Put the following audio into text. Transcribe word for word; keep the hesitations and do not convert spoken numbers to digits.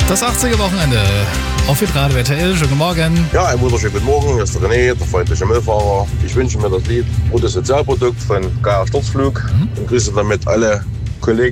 Das achtziger Wochenende auf Hitradio R T L. Schönen guten Morgen. Ja, ein wunderschönen guten Morgen. Hier ist der René, der freundliche Müllfahrer. Ich wünsche mir das Lied Gutes Sozialprodukt von Geier Sturzflug mhm. und grüße damit alle Kollegen